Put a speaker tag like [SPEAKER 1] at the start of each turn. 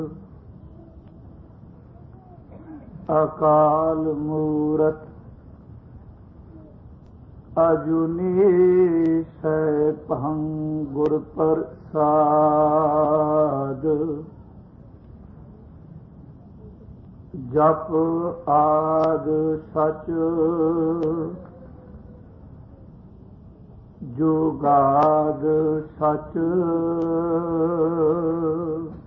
[SPEAKER 1] ਅਕਾਲ ਮੂਰਤ ਅਜੂਨੀ ਸੈਭੰ ਗੁਰ ਪ੍ਰਸਾਦ। ਜਪ ਆਦ ਸਚ ਜੁਗਾਦ ਸਚ